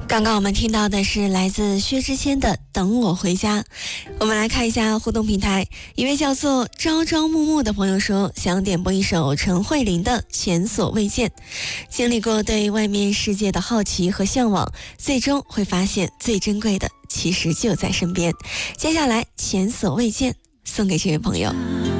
刚刚我们听到的是来自薛之谦的《等我回家》。我们来看一下互动平台，一位叫做朝朝暮暮的朋友说，想点播一首陈慧琳的《前所未见》。经历过对外面世界的好奇和向往，最终会发现最珍贵的其实就在身边。接下来《前所未见》送给这位朋友。